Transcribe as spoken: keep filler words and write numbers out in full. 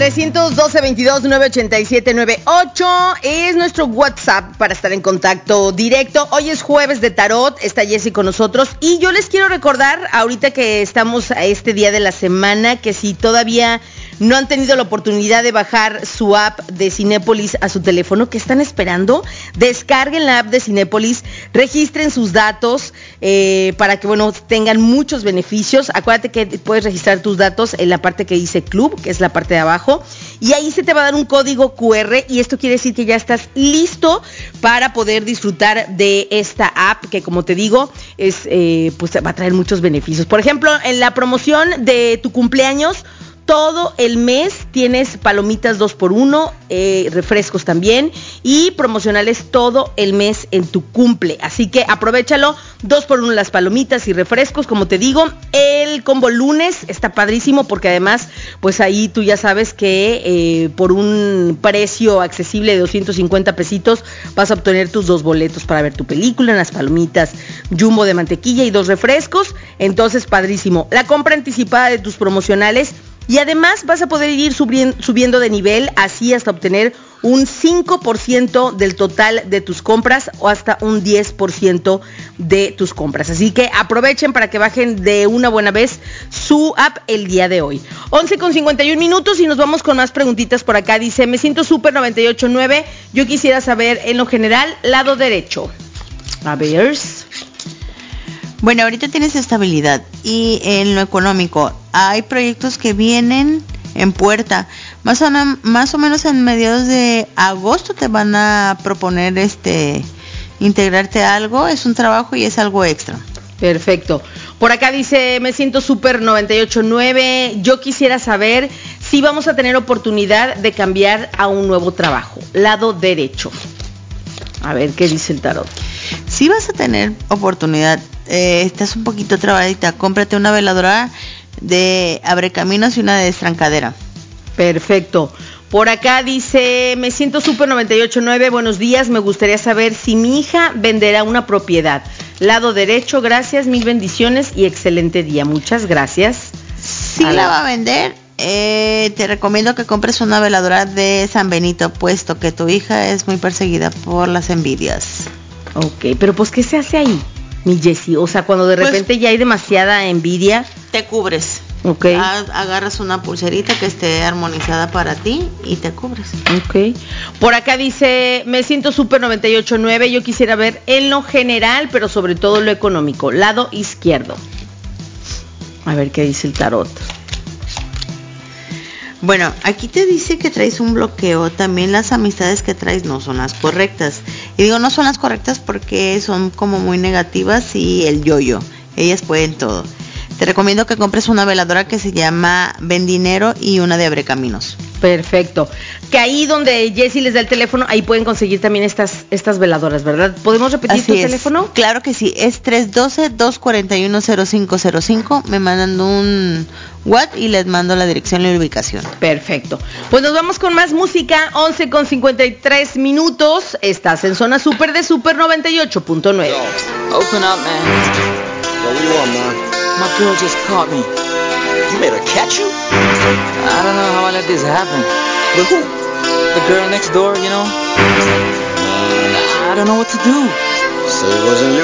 trescientos doce, veintidós, nueve ochenta y siete, noventa y ocho es nuestro WhatsApp para estar en contacto directo. Hoy es jueves de tarot, está Jessy con nosotros y yo les quiero recordar, ahorita que estamos a este día de la semana, que si todavía no han tenido la oportunidad de bajar su app de Cinépolis a su teléfono, ¿qué están esperando? Descarguen la app de Cinépolis, registren sus datos eh, para que, bueno, tengan muchos beneficios. Acuérdate que puedes registrar tus datos en la parte que dice Club, que es la parte de abajo, y ahí se te va a dar un código cu erre y esto quiere decir que ya estás listo para poder disfrutar de esta app que, como te digo, es eh, pues va a traer muchos beneficios. Por ejemplo, en la promoción de tu cumpleaños, todo el mes tienes palomitas dos por uno, eh, refrescos también y promocionales todo el mes en tu cumple. Así que aprovéchalo, dos por uno las palomitas y refrescos, como te digo. El combo lunes está padrísimo porque además, pues ahí tú ya sabes que eh, por un precio accesible de doscientos cincuenta pesitos vas a obtener tus dos boletos para ver tu película, las palomitas Jumbo de mantequilla y dos refrescos. Entonces, padrísimo. La compra anticipada de tus promocionales. Y además vas a poder ir subiendo de nivel, así hasta obtener un cinco por ciento del total de tus compras o hasta un diez por ciento de tus compras. Así que aprovechen para que bajen de una buena vez su app el día de hoy. once con cincuenta y un minutos y nos vamos con más preguntitas por acá. Dice, me siento súper noventa y ocho nueve. Yo quisiera saber en lo general, lado derecho. A ver... Bueno, ahorita tienes estabilidad y en lo económico hay proyectos que vienen en puerta. Más o, na, más o menos en mediados de agosto te van a proponer este integrarte a algo. Es un trabajo y es algo extra. Perfecto. Por acá dice, me siento súper noventa y ocho nueve. Yo quisiera saber si vamos a tener oportunidad de cambiar a un nuevo trabajo. Lado derecho. A ver qué dice el tarot. Si vas a tener oportunidad, eh, estás un poquito trabadita, cómprate una veladora de abrecaminos y una de estrancadera. Perfecto. Por acá dice, me siento súper noventa y ocho nueve, buenos días, me gustaría saber si mi hija venderá una propiedad. Lado derecho, gracias, mil bendiciones y excelente día. Muchas gracias. Si la... la va a vender, eh, te recomiendo que compres una veladora de San Benito, puesto que tu hija es muy perseguida por las envidias. Ok, pero pues ¿qué se hace ahí, mi Jessy? O sea, cuando de repente pues, ya hay demasiada envidia. Te cubres. Ok. Agarras una pulserita que esté armonizada para ti y te cubres. Ok. Por acá dice, me siento súper noventa y ocho nueve, yo quisiera ver en lo general, pero sobre todo lo económico. Lado izquierdo. A ver qué dice el tarot. Bueno, aquí te dice que traes un bloqueo, también las amistades que traes no son las correctas. Y digo no son las correctas porque son como muy negativas y el yo-yo, ellas pueden todo. Te recomiendo que compres una veladora que se llama Ven Dinero y una de Abrecaminos. Perfecto. Que ahí donde Jessy les da el teléfono, ahí pueden conseguir también estas estas veladoras, ¿verdad? ¿Podemos repetir Así tu es. teléfono? Claro que sí, es tres uno dos, dos cuatro uno, cero cinco cero cinco. Me mandan un WhatsApp y les mando la dirección y la ubicación. Perfecto. Pues nos vamos con más música, once con cincuenta y tres minutos. Estás en Zona Super de Super noventa y ocho punto nueve. Yo, open up, man. Yo, what do you want, man? My girl just caught me. You made her catch you? I don't know how I let this happen. With who? The girl next door, you know? Uh, I don't know what to do. So it wasn't you?